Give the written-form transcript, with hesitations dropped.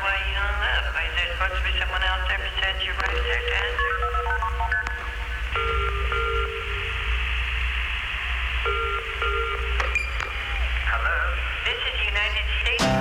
why you hung up. Is there supposed to be someone else there besides you right there to answer?